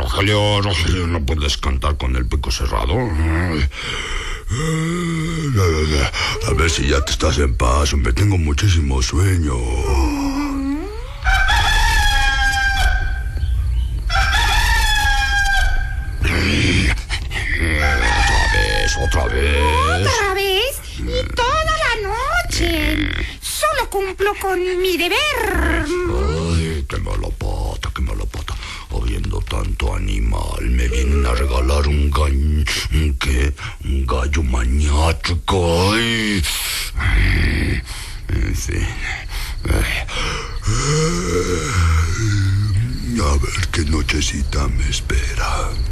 Rogelio, ¿no puedes cantar con el pico cerrado? A ver si ya te estás en paz, hombre, tengo muchísimo sueño. Otra vez. ¿Otra vez? Y toda la noche. Solo cumplo con mi deber. Ay, qué mala pata. Habiendo tanto animal, me vienen a regalar un gallo maniático. Ay. Sí. A ver qué nochecita me espera.